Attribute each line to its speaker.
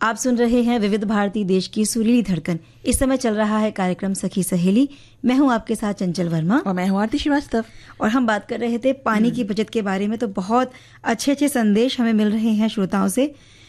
Speaker 1: आप सुन रहे हैं विविध भारती, देश की सुरीली धड़कन। इस समय चल रहा है कार्यक्रम सखी सहेली। मैं हूं आपके साथ चंचल वर्मा
Speaker 2: और मैं हूं आरती श्रीवास्तव।
Speaker 1: और हम बात कर रहे थे पानी की बचत के बारे में। तो बहुत अच्छे अच्छे संदेश हमें मिल रहे हैं श्रोताओं से